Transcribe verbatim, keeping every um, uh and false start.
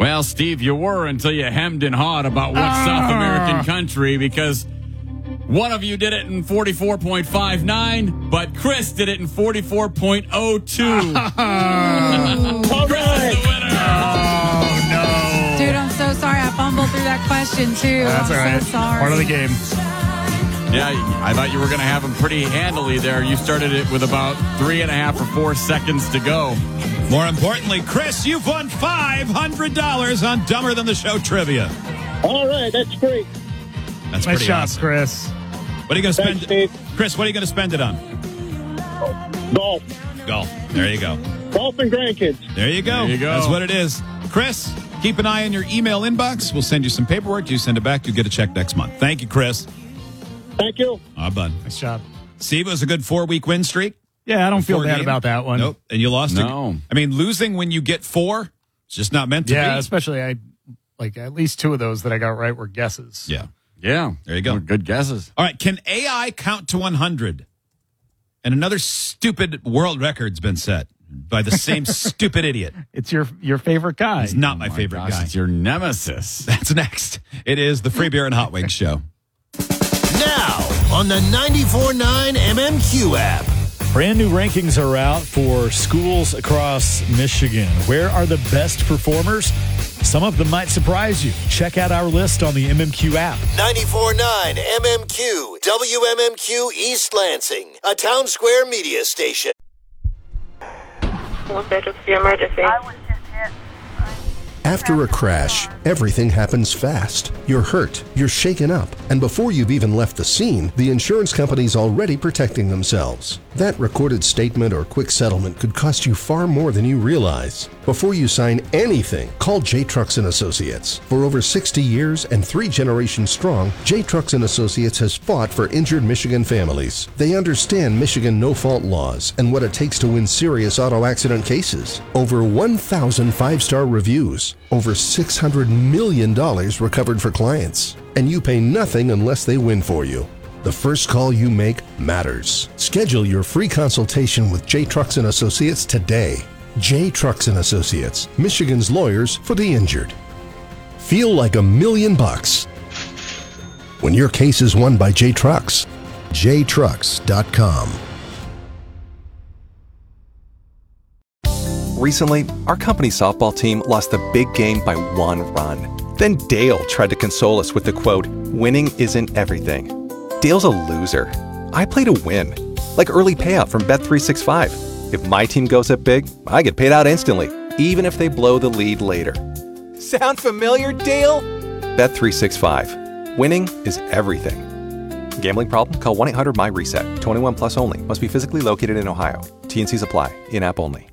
Well, Steve, you were until you hemmed and hawed about what uh. South American country, because one of you did it in forty-four point five nine, but Chris did it in forty-four point oh two. Oh. Chris is the winner. Oh, no. Dude, I'm so sorry. I fumbled through that question, too. That's I'm all right. so sorry. Part of the game. Yeah, I thought you were going to have them pretty handily there. You started it with about three and a half or four seconds to go. More importantly, Chris, you've won five hundred dollars on Dumber Than the Show trivia. All right, that's great. That's nice pretty shot, awesome. Chris. What are you going to spend? Thanks, Chris, what are you going to spend it on? Golf. Golf. There you go. Golf and grandkids. There you go. There you go. That's what it is. Chris, keep an eye on your email inbox. We'll send you some paperwork. You send it back, you get a check next month. Thank you, Chris. Thank you. Ah, bud. Nice job. Steve, it was a good four-week win streak. Yeah, I don't feel Four bad game. about that one. Nope. And you lost. No. A, I mean, losing when you get four, it's just not meant to Yeah, be. especially I like at least two of those that I got right were guesses. Yeah. Yeah. There you go. Good guesses. All right. Can A I count to one hundred? And another stupid world record's been set by the same stupid idiot. It's your your favorite guy. It's not my, Oh my favorite gosh, guy. It's your nemesis. That's next. It is the Free Beer and Hot Wings Show. Now on the ninety-four point nine M M Q app. Brand new rankings are out for schools across Michigan. Where are the best performers? Some of them might surprise you. Check out our list on the M M Q app. ninety-four point nine M M Q, W M M Q East Lansing, a Town Square media station. What's the emergency? After a crash, everything happens fast. You're hurt, you're shaken up, and before you've even left the scene, the insurance company's already protecting themselves. That recorded statement or quick settlement could cost you far more than you realize. Before you sign anything, call J. Trucks and Associates. For over sixty years and three generations strong, J. Trucks and Associates has fought for injured Michigan families. They understand Michigan no-fault laws and what it takes to win serious auto accident cases. Over one thousand five-star reviews. Over six hundred million dollars recovered for clients. And you pay nothing unless they win for you. The first call you make matters. Schedule your free consultation with J. Trucks and Associates today. J. Trucks and Associates, Michigan's lawyers for the injured. Feel like a million bucks when your case is won by J. Trucks. J trucks dot com. Recently, our company's softball team lost the big game by one run. Then Dale tried to console us with the quote, "Winning isn't everything." Dale's a loser. I play to win. Like early payout from Bet three sixty-five. If my team goes up big, I get paid out instantly, even if they blow the lead later. Sound familiar, Dale? Bet three sixty-five. Winning is everything. Gambling problem? Call one eight hundred M Y RESET. twenty-one plus only. Must be physically located in Ohio. T and Cs apply. In-app only.